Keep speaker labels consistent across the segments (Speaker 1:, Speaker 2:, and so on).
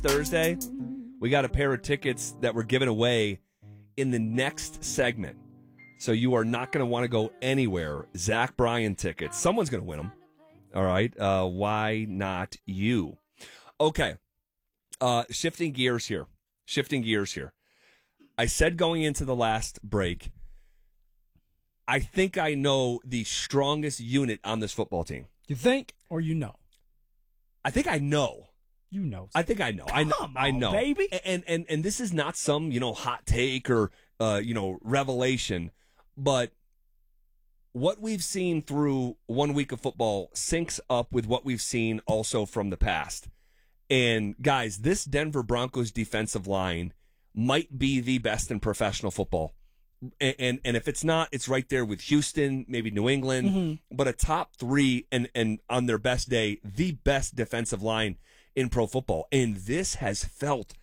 Speaker 1: Thursday, we got a pair of tickets that we're giving away in the next segment. So you are not going to want to go anywhere. Zach Bryan tickets. Someone's going to win them. All right. Why not you? Okay. Shifting gears here. I said going into the last break, I think I know the strongest unit on this football team.
Speaker 2: You think or you know?
Speaker 1: I think I know.
Speaker 2: You know.
Speaker 1: I think I know. I know.
Speaker 2: Baby.
Speaker 1: And this is not some, hot take or, revelation. But what we've seen through 1 week of football syncs up with what we've seen also from the past. And, guys, this Denver Broncos defensive line might be the best in professional football. And if it's not, it's right there with Houston, maybe New England. Mm-hmm. But a top three and on their best day, the best defensive line in pro football. And this has felt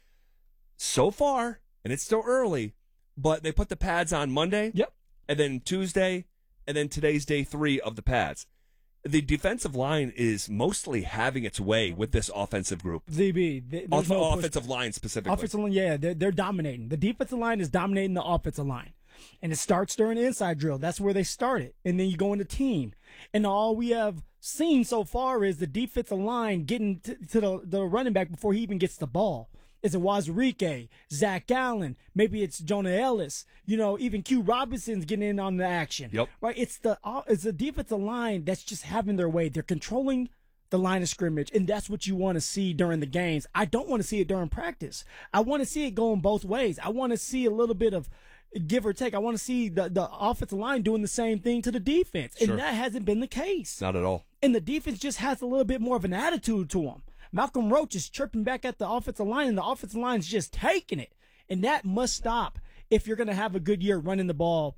Speaker 1: so far, and it's still early, but they put the pads on Monday.
Speaker 2: Yep.
Speaker 1: And then Tuesday, and then today's day 3 of the pads. The defensive line is mostly having its way with this offensive group.
Speaker 2: ZB.
Speaker 1: Offensive line specifically.
Speaker 2: Offensive line, yeah, they're dominating. The defensive line is dominating the offensive line. And it starts during the inside drill. That's where they started. And then you go into team. And all we have seen so far is the defensive line getting to the running back before he even gets the ball. Is it Wazirike, Zach Allen? Maybe it's Jonah Ellis. Even Q Robinson's getting in on the action.
Speaker 1: Yep.
Speaker 2: Right? It's the defensive line that's just having their way. They're controlling the line of scrimmage, and that's what you want to see during the games. I don't want to see it during practice. I want to see it going both ways. I want to see a little bit of give or take. I want to see the offensive line doing the same thing to the defense, and that hasn't been the case.
Speaker 1: Not at all.
Speaker 2: And the defense just has a little bit more of an attitude to them. Malcolm Roach is chirping back at the offensive line, and the offensive line is just taking it. And that must stop if you're going to have a good year running the ball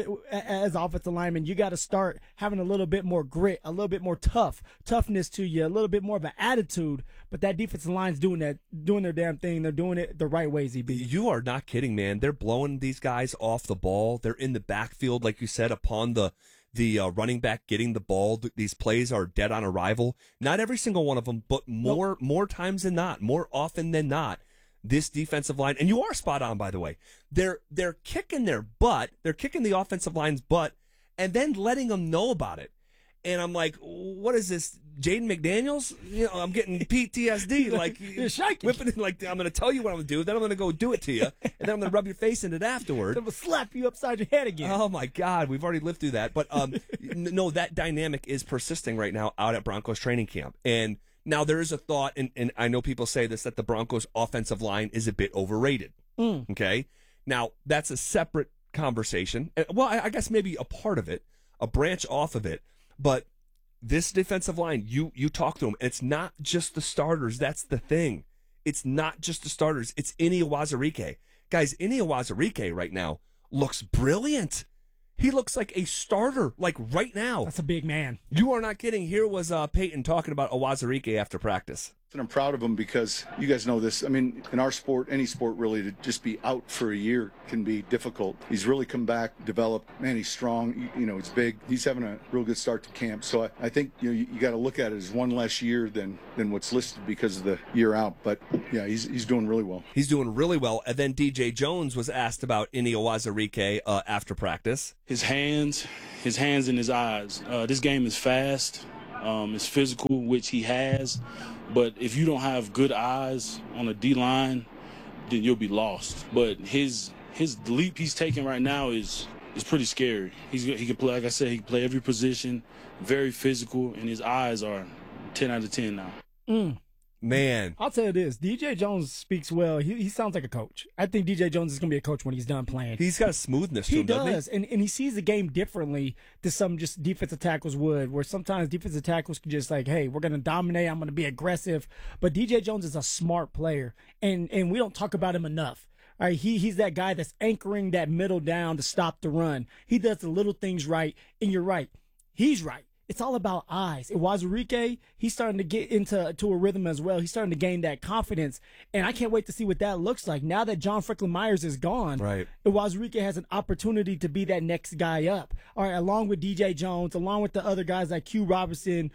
Speaker 2: as offensive lineman. You got to start having a little bit more grit, a little bit more toughness to you, a little bit more of an attitude. But that defensive line's doing their damn thing. They're doing it the right way, ZB.
Speaker 1: You are not kidding, man. They're blowing these guys off the ball. They're in the backfield, like you said, upon the running back getting the ball. These plays are dead on arrival. Not every single one of them, but more times than not, more often than not, this defensive line, and you are spot on, by the way, they're kicking their butt. They're kicking the offensive line's butt and then letting them know about it. And I'm like, what is this, Jaden McDaniels? I'm getting PTSD. Like,
Speaker 2: you're shaking.
Speaker 1: Whipping it, like, I'm going to tell you what I'm going to do, then I'm going to go do it to you, and then I'm going to rub your face in it afterward.
Speaker 2: I'm going to slap you upside your head again.
Speaker 1: Oh, my God. We've already lived through that. But, no, that dynamic is persisting right now out at Broncos training camp. And now there is a thought, and I know people say this, that the Broncos offensive line is a bit overrated. Okay? Now, that's a separate conversation. Well, I guess maybe a part of it, a branch off of it. But this defensive line, you talk to them. It's not just the starters. That's the thing. It's not just the starters. It's Ini Wazirike. Guys, Ini Wazirike right now looks brilliant. He looks like a starter, like right now.
Speaker 2: That's a big man.
Speaker 1: You are not kidding. Here was Peyton talking about Wazirike after practice.
Speaker 3: And I'm proud of him because you guys know this. I mean, in our sport, any sport really, to just be out for a year can be difficult. He's really come back, developed. Man, he's strong. He's big. He's having a real good start to camp. So I think you got to look at it as one less year than what's listed because of the year out. But yeah, he's doing really well.
Speaker 1: He's doing really well. And then DJ Jones was asked about Ini Wazirike after practice.
Speaker 4: His hands and his eyes. This game is fast. It's physical, which he has. But if you don't have good eyes on a D-line, then you'll be lost. But his leap he's taking right now is pretty scary. He can play, like I said, he can play every position, very physical, and his eyes are 10 out of 10 now.
Speaker 1: Man.
Speaker 2: I'll tell you this. DJ Jones speaks well. He sounds like a coach. I think DJ Jones is going to be a coach when he's done playing.
Speaker 1: He's got a smoothness to him, doesn't he?
Speaker 2: He does, and he sees the game differently than some just defensive tackles would, where sometimes defensive tackles can just like, hey, we're going to dominate, I'm going to be aggressive. But DJ Jones is a smart player, and we don't talk about him enough. All right, he's that guy that's anchoring that middle down to stop the run. He does the little things right, and you're right. He's right. It's all about eyes. Wazirike, he's starting to get into a rhythm as well. He's starting to gain that confidence. And I can't wait to see what that looks like. Now that John Franklin Myers is gone,
Speaker 1: right,
Speaker 2: Wazirike has an opportunity to be that next guy up. All right, along with DJ Jones, along with the other guys like Q Robinson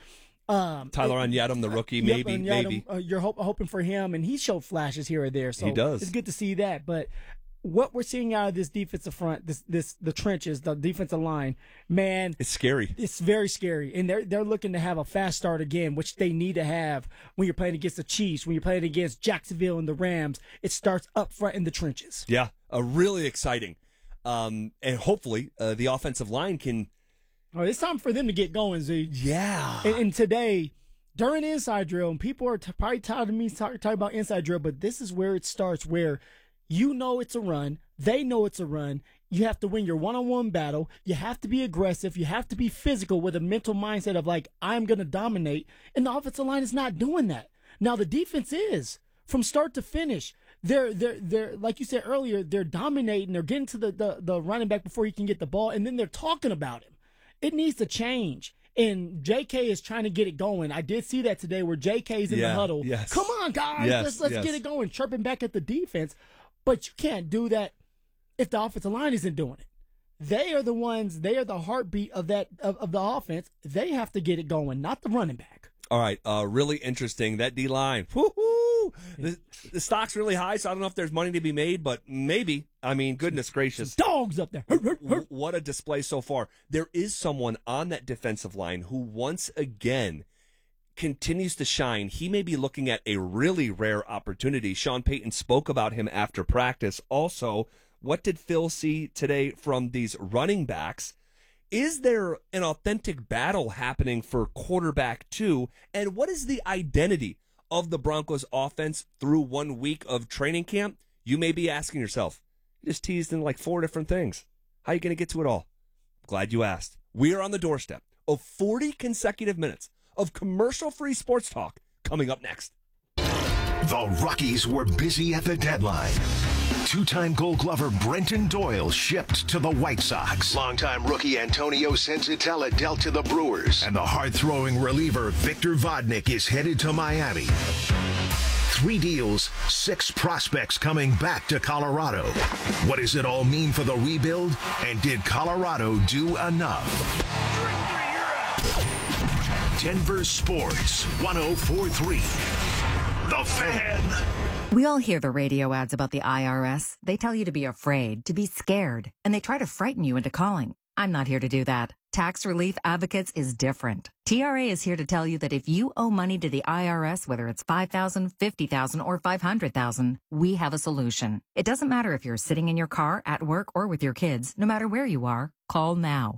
Speaker 1: Tyler Onyedem, the rookie,
Speaker 2: Yep,
Speaker 1: maybe.
Speaker 2: You're hoping for him, and he showed flashes here or there. So
Speaker 1: He does.
Speaker 2: It's good to see that. But what we're seeing out of this defensive front, the trenches, the defensive line, man,
Speaker 1: It's scary.
Speaker 2: it's very scary. And they're looking to have a fast start again, which they need to have when you're playing against the Chiefs, when you're playing against Jacksonville and the Rams. It starts up front in the trenches.
Speaker 1: Yeah, really exciting. And hopefully the offensive line can.
Speaker 2: Oh, it's time for them to get going, Z.
Speaker 1: Yeah.
Speaker 2: And today, during inside drill, and people are probably tired of me talking about inside drill, but this is where it starts, where you know it's a run. They know it's a run. You have to win your one-on-one battle. You have to be aggressive. You have to be physical with a mental mindset of like, I'm going to dominate. And the offensive line is not doing that. Now the defense is from start to finish. They're like you said earlier, they're dominating. They're getting to the running back before he can get the ball, and then they're talking about him. It needs to change. And JK is trying to get it going. I did see that today where JK's in the huddle.
Speaker 1: Yes.
Speaker 2: Come on, guys. Let's get it going. Chirping back at the defense. But you can't do that if the offensive line isn't doing it. They are the ones, they are the heartbeat of the offense. They have to get it going, not the running back.
Speaker 1: All right, really interesting. That D-line. Woo-hoo! The stock's really high, so I don't know if there's money to be made, but maybe. I mean, goodness gracious.
Speaker 2: Dogs up there.
Speaker 1: What a display so far. There is someone on that defensive line who once again continues to shine. He may be looking at a really rare opportunity. Sean Payton spoke about him after practice. Also, what did Phil see today from these running backs? Is there an authentic battle happening for quarterback two? And what is the identity of the Broncos offense through 1 week of training camp? You may be asking yourself, you just teased in like 4 different things. How are you going to get to it all? Glad you asked. We are on the doorstep of 40 consecutive minutes of commercial-free sports talk coming up next.
Speaker 5: The Rockies were busy at the deadline. Two-time Gold Glover Brenton Doyle shipped to the White Sox. Longtime rookie Antonio Senzatella dealt to the Brewers. And the hard-throwing reliever Victor Vodnik is headed to Miami. 3 deals, 6 prospects coming back to Colorado. What does it all mean for the rebuild? And did Colorado do enough? Denver Sports 104.3. The Fan.
Speaker 6: We all hear the radio ads about the IRS. They tell you to be afraid, to be scared, and they try to frighten you into calling. I'm not here to do that. Tax Relief Advocates is different. TRA is here to tell you that if you owe money to the IRS, whether it's $5,000, $50,000, or $500,000, we have a solution. It doesn't matter if you're sitting in your car, at work, or with your kids. No matter where you are, call now.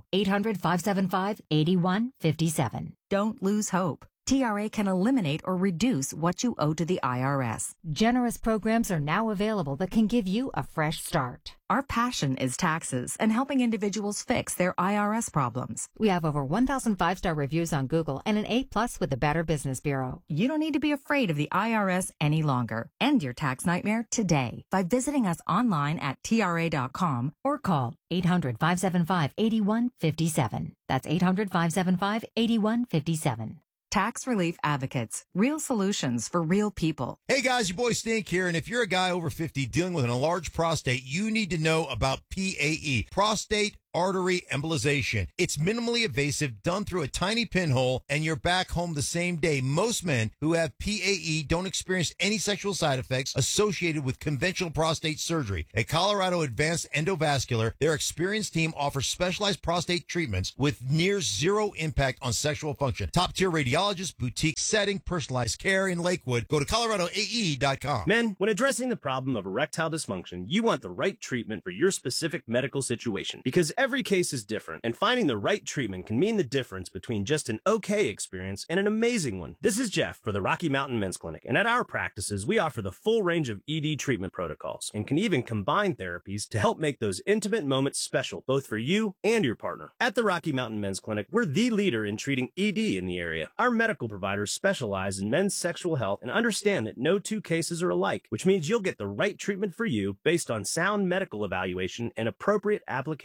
Speaker 6: 800-575-8157. Don't lose hope. TRA can eliminate or reduce what you owe to the IRS.
Speaker 7: Generous programs are now available that can give you a fresh start.
Speaker 6: Our passion is taxes and helping individuals fix their IRS problems.
Speaker 7: We have over 1,000 5-star reviews on Google and an A+ with the Better Business Bureau.
Speaker 6: You don't need to be afraid of the IRS any longer. End your tax nightmare today by visiting us online at TRA.com or call 800-575-8157. That's 800-575-8157. Tax Relief Advocates. Real solutions for real people.
Speaker 8: Hey guys, your boy Stink here, and if you're a guy over 50 dealing with an enlarged prostate, you need to know about PAE, prostate artery embolization. It's minimally invasive, done through a tiny pinhole, and you're back home the same day. Most men who have PAE don't experience any sexual side effects associated with conventional prostate surgery. At Colorado Advanced Endovascular, their experienced team offers specialized prostate treatments with near zero impact on sexual function. Top-tier radiologists, boutique setting, personalized care in Lakewood. Go to coloradoae.com.
Speaker 9: Men, when addressing the problem of erectile dysfunction, you want the right treatment for your specific medical situation, because every case is different, and finding the right treatment can mean the difference between just an okay experience and an amazing one. This is Jeff for the Rocky Mountain Men's Clinic, and at our practices, we offer the full range of ED treatment protocols and can even combine therapies to help make those intimate moments special, both for you and your partner. At the Rocky Mountain Men's Clinic, we're the leader in treating ED in the area. Our medical providers specialize in men's sexual health and understand that no 2 cases are alike, which means you'll get the right treatment for you based on sound medical evaluation and appropriate applications of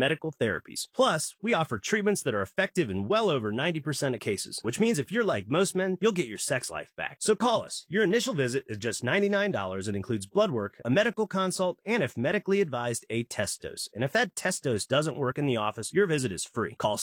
Speaker 9: medical therapies. Plus, we offer treatments that are effective in well over 90% of cases, which means if you're like most men, you'll get your sex life back. So call us. Your initial visit is just $99 and includes blood work, a medical consult, and if medically advised, a test dose. And if that test dose doesn't work in the office, your visit is free. Call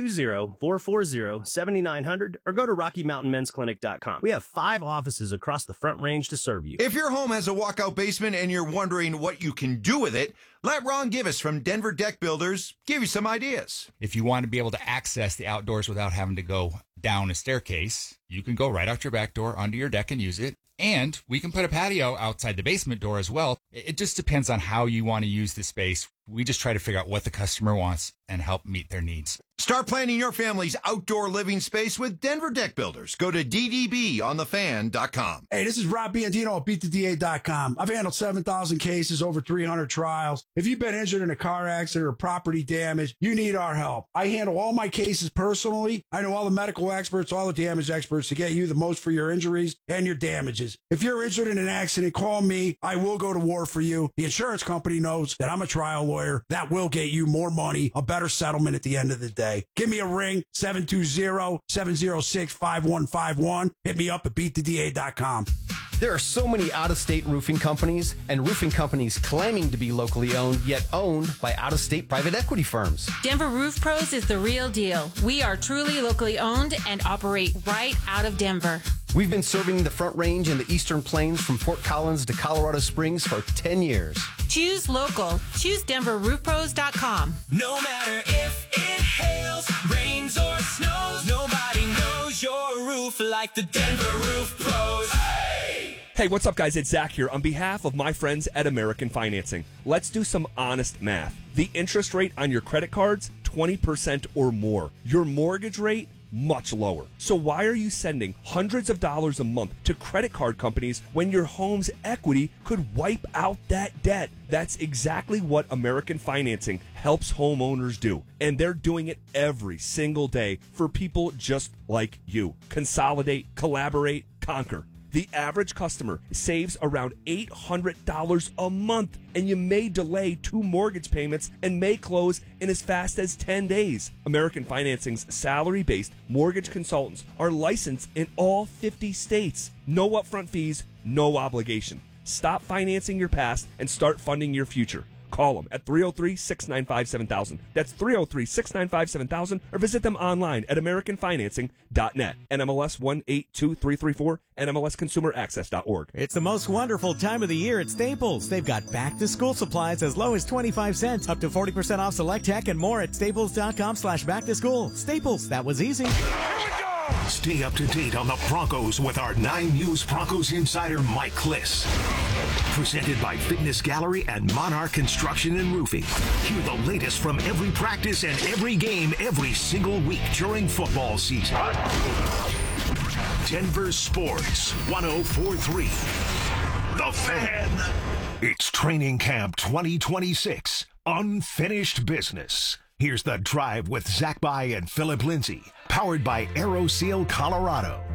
Speaker 9: 720-440-7900 or go to RockyMountainMen'sClinic.com. We have 5 offices across the Front Range to serve you.
Speaker 8: If your home has a walkout basement and you're wondering what you can do with it, let Ron Givas from Denver Deck Builders give you some ideas.
Speaker 10: If you want to be able to access the outdoors without having to go down a staircase, you can go right out your back door onto your deck and use it. And we can put a patio outside the basement door as well. It just depends on how you want to use the space. We just try to figure out what the customer wants and help meet their needs.
Speaker 8: Start planning your family's outdoor living space with Denver Deck Builders. Go to ddbonthefan.com.
Speaker 11: Hey, this is Rob Biandino at BeatTheDA.com. I've handled 7,000 cases, over 300 trials. If you've been injured in a car accident or property damage, you need our help. I handle all my cases personally. I know all the medical experts, all the damage experts to get you the most for your injuries and your damages. If you're injured in an accident, call me. I will go to war for you. The insurance company knows that I'm a trial lawyer. That will get you more money, a better settlement at the end of the day. Give me a ring, 720-706-5151. Hit me up at BeatTheDA.com.
Speaker 12: There are so many out-of-state roofing companies and roofing companies claiming to be locally owned, yet owned by out-of-state private equity firms.
Speaker 13: Denver Roof Pros is the real deal. We are truly locally owned and operate right out of Denver.
Speaker 12: We've been serving the Front Range and the Eastern Plains from Fort Collins to Colorado Springs for 10 years.
Speaker 13: Choose local. Choose DenverRoofPros.com.
Speaker 14: No matter if it hails, rains, or snows, nobody knows your roof like the Denver Roof Pros.
Speaker 1: Hey, what's up, guys? It's Zach here on behalf of my friends at American Financing. Let's do some honest math. The interest rate on your credit cards, 20% or more. Your mortgage rate, much lower. So why are you sending hundreds of dollars a month to credit card companies when your home's equity could wipe out that debt? That's exactly what American Financing helps homeowners do. And they're doing it every single day for people just like you. Consolidate, collaborate, conquer. The average customer saves around $800 a month, and you may delay 2 mortgage payments and may close in as fast as 10 days. American Financing's salary-based mortgage consultants are licensed in all 50 states. No upfront fees, no obligation. Stop financing your past and start funding your future. Call them at 303-695-7000. That's 303-695-7000, or visit them online at AmericanFinancing.net. NMLS 182334, NMLSConsumerAccess.org.
Speaker 15: It's the most wonderful time of the year at Staples. They've got back-to-school supplies as low as 25 cents, up to 40% off select tech, and more at Staples.com/back-to-school. Staples, that was easy.
Speaker 5: Stay up to date on the Broncos with our 9 News Broncos insider, Mike Kliss. Presented by Fitness Gallery and Monarch Construction and Roofing. Hear the latest from every practice and every game every single week during football season. Denver Sports 104.3. The Fan. It's Training Camp 2026. Unfinished business. Here's The Drive with Zach By and Philip Lindsay, powered by AeroSeal Colorado.